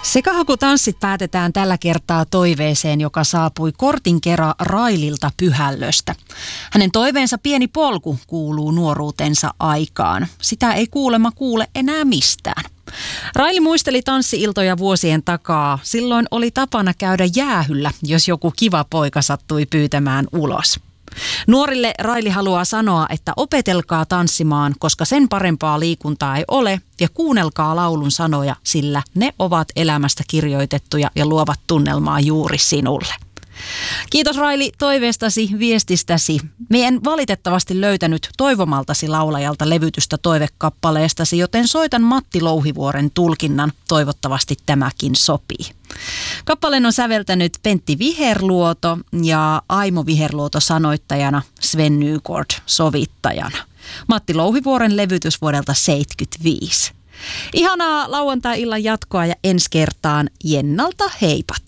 Sekahakutanssit päätetään tällä kertaa toiveeseen, joka saapui kortinkera Raililta Pyhällöstä. Hänen toiveensa pieni polku kuuluu nuoruutensa aikaan. Sitä ei kuulemma kuule enää mistään. Raili muisteli tanssi-iltoja vuosien takaa. Silloin oli tapana käydä jäähyllä, jos joku kiva poika sattui pyytämään ulos. Nuorille Raili haluaa sanoa, että opetelkaa tanssimaan, koska sen parempaa liikuntaa ei ole, ja kuunnelkaa laulun sanoja, sillä ne ovat elämästä kirjoitettuja ja luovat tunnelmaa juuri sinulle. Kiitos Raili toiveestasi, viestistäsi. Me en valitettavasti löytänyt toivomaltasi laulajalta levytystä toivekappaleestasi, joten soitan Matti Louhivuoren tulkinnan. Toivottavasti tämäkin sopii. Kappaleen on säveltänyt Pentti Viherluoto ja Aimo Viherluoto sanoittajana, Sven Nykort sovittajana. Matti Louhivuoren levytys vuodelta 1975. Ihanaa lauantai-illan jatkoa ja ensi kertaan Jennalta heipat!